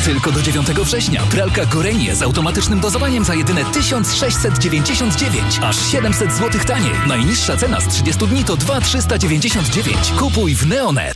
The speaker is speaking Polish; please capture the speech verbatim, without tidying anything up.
Tylko do dziewiątego września pralka Gorenie z automatycznym dozowaniem za jedyne tysiąc sześćset dziewięćdziesiąt dziewięć. Aż siedemset złotych taniej. Najniższa cena z trzydziestu dni to dwa tysiące trzysta dziewięćdziesiąt dziewięć. Kupuj w Neonet.